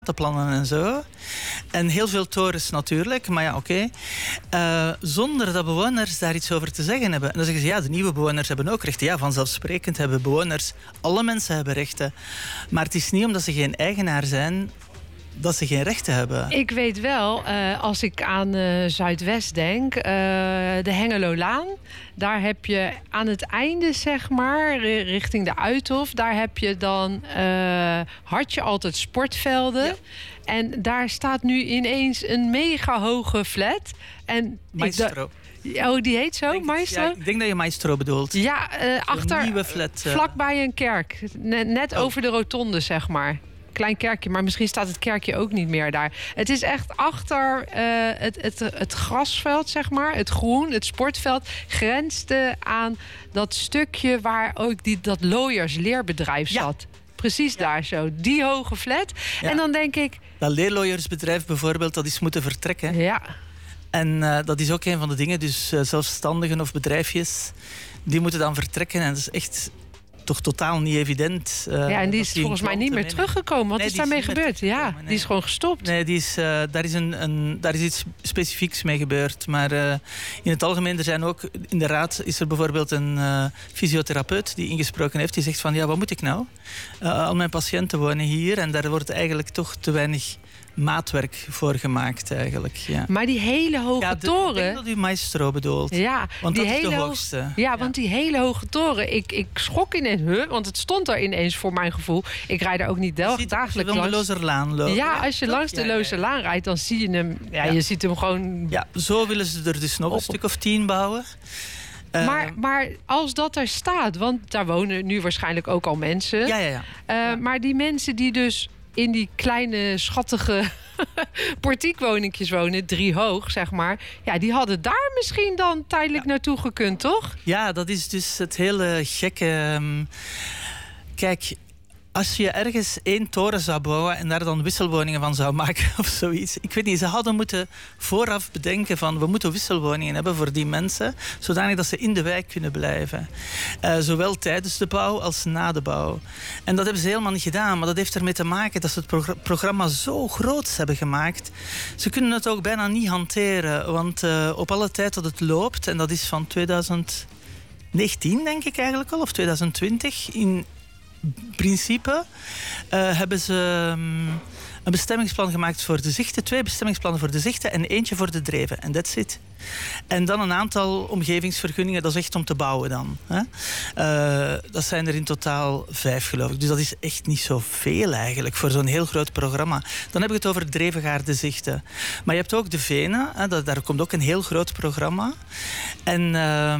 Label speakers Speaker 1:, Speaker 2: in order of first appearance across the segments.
Speaker 1: plannen en zo. En heel veel torens natuurlijk, maar ja, oké. Zonder dat bewoners daar iets over te zeggen hebben. En dan zeggen ze, ja, de nieuwe bewoners hebben ook rechten. Ja, vanzelfsprekend hebben bewoners, alle mensen hebben rechten. Maar het is niet omdat ze geen eigenaar zijn dat ze geen rechten hebben.
Speaker 2: Ik weet wel, als ik aan Zuidwest denk, de Hengelolaan. Daar heb je aan het einde, zeg maar, richting de Uithof. Daar heb je dan, had je altijd sportvelden. Ja. En daar staat nu ineens een mega hoge flat. En
Speaker 1: Maestro.
Speaker 2: Oh, die heet zo, Maestro?
Speaker 1: Ja, ik denk dat je Maestro bedoelt.
Speaker 2: Ja, achter,
Speaker 1: een nieuwe flat.
Speaker 2: Vlakbij een kerk. Net over de rotonde, zeg maar. Klein kerkje, maar misschien staat het kerkje ook niet meer daar. Het is echt achter het grasveld, zeg maar. Het groen, het sportveld. Grenste aan dat stukje waar ook dat Looyers leerbedrijf zat. Ja. Precies daar zo. Die hoge flat. Ja. En dan denk ik...
Speaker 1: Dat leerlooiersbedrijf bijvoorbeeld, dat is moeten vertrekken.
Speaker 2: Ja.
Speaker 1: En dat is ook een van de dingen. Dus zelfstandigen of bedrijfjes, die moeten dan vertrekken. En dat is echt... toch totaal niet evident.
Speaker 2: En die is volgens mij niet meer teruggekomen. Wat is daarmee gebeurd? Ja, die is gewoon gestopt.
Speaker 1: Nee, daar is iets specifieks mee gebeurd. Maar in het algemeen, er zijn ook... In de raad is er bijvoorbeeld een fysiotherapeut die ingesproken heeft. Die zegt van, ja, wat moet ik nou? Al mijn patiënten wonen hier en daar wordt eigenlijk toch te weinig maatwerk voor gemaakt eigenlijk. Ja.
Speaker 2: Maar die hele hoge toren... Ik
Speaker 1: denk dat u Maestro bedoelt.
Speaker 2: Ja,
Speaker 1: want dat is de hoogste.
Speaker 2: Ja, want die hele hoge toren... Ik schrok ineens, want het stond er ineens voor mijn gevoel. Ik rijd er ook niet dagelijks langs.
Speaker 1: Als je de Lozerlaan loopt.
Speaker 2: Ja, als je langs de Lozerlaan rijdt, dan zie je hem... Ja, je ziet hem gewoon...
Speaker 1: Ja, zo willen ze er dus nog een stuk of 10 bouwen.
Speaker 2: Maar als dat er staat... Want daar wonen nu waarschijnlijk ook al mensen.
Speaker 1: Ja.
Speaker 2: Maar die mensen die dus... in die kleine, schattige portiekwoninkjes wonen, 3 hoog, zeg maar. Ja, die hadden daar misschien dan tijdelijk naartoe gekund, toch?
Speaker 1: Ja, dat is dus het hele gekke... Kijk, als je ergens 1 toren zou bouwen en daar dan wisselwoningen van zou maken of zoiets. Ik weet niet, ze hadden moeten vooraf bedenken van we moeten wisselwoningen hebben voor die mensen, zodanig dat ze in de wijk kunnen blijven. Zowel tijdens de bouw als na de bouw. En dat hebben ze helemaal niet gedaan, maar dat heeft ermee te maken dat ze het programma zo groot hebben gemaakt. Ze kunnen het ook bijna niet hanteren, want op alle tijd dat het loopt, en dat is van 2019 denk ik eigenlijk al, of 2020, in principe hebben ze een bestemmingsplan gemaakt voor de zichten, 2 bestemmingsplannen voor de zichten en eentje voor de dreven. En that's it. En dan een aantal omgevingsvergunningen, dat is echt om te bouwen dan. Hè? Dat zijn er in totaal 5, geloof ik. Dus dat is echt niet zoveel eigenlijk voor zo'n heel groot programma. Dan heb ik het over Drevengaarde zichten. Maar je hebt ook de Venen, hè? Daar komt ook een heel groot programma. En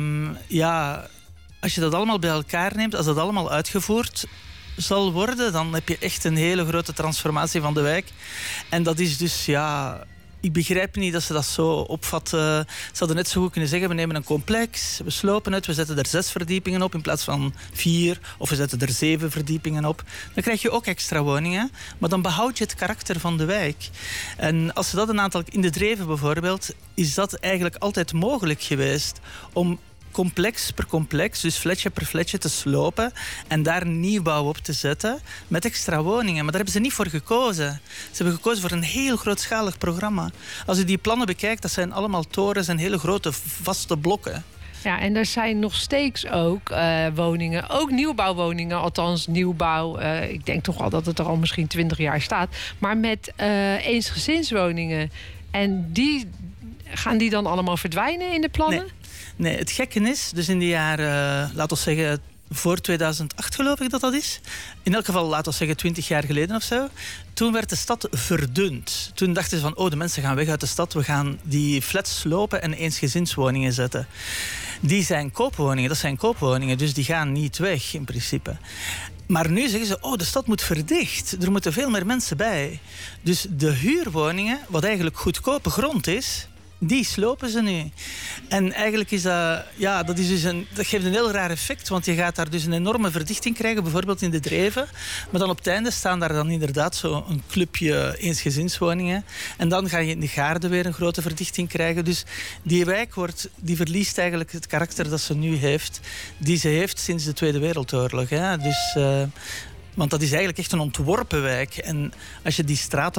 Speaker 1: als je dat allemaal bij elkaar neemt, als dat allemaal uitgevoerd zal worden, dan heb je echt een hele grote transformatie van de wijk. En dat is dus, ik begrijp niet dat ze dat zo opvatten. Ze hadden net zo goed kunnen zeggen, we nemen een complex, we slopen het, we zetten er 6 verdiepingen op in plaats van 4, of we zetten er 7 verdiepingen op. Dan krijg je ook extra woningen, maar dan behoud je het karakter van de wijk. En als ze dat een aantal, in de Dreven bijvoorbeeld, is dat eigenlijk altijd mogelijk geweest om complex per complex, dus flatje per flatje te slopen en daar nieuwbouw op te zetten met extra woningen. Maar daar hebben ze niet voor gekozen. Ze hebben gekozen voor een heel grootschalig programma. Als u die plannen bekijkt, dat zijn allemaal torens en hele grote vaste blokken.
Speaker 2: Ja, en er zijn nog steeds ook woningen, ook nieuwbouwwoningen, althans nieuwbouw. Ik denk toch al dat het er al misschien 20 jaar staat, maar met eensgezinswoningen. En gaan die dan allemaal verdwijnen in de plannen?
Speaker 1: Nee, het gekke is, dus in de jaren, laten we zeggen, voor 2008 geloof ik dat is. In elk geval, laten we zeggen, 20 jaar geleden of zo. Toen werd de stad verdund. Toen dachten ze van, de mensen gaan weg uit de stad. We gaan die flats slopen en eensgezinswoningen zetten. Die zijn koopwoningen, dat zijn koopwoningen. Dus die gaan niet weg in principe. Maar nu zeggen ze, de stad moet verdicht. Er moeten veel meer mensen bij. Dus de huurwoningen, wat eigenlijk goedkope grond is, die slopen ze nu. En eigenlijk is dat... Ja, dat geeft een heel raar effect. Want je gaat daar dus een enorme verdichting krijgen. Bijvoorbeeld in de Dreven. Maar dan op het einde staan daar dan inderdaad zo'n clubje eensgezinswoningen. En dan ga je in de Gaarde weer een grote verdichting krijgen. Dus die wijk die verliest eigenlijk het karakter dat ze nu heeft. Die ze heeft sinds de Tweede Wereldoorlog. Hè. Dus... Want dat is eigenlijk echt een ontworpen wijk. En als je die straten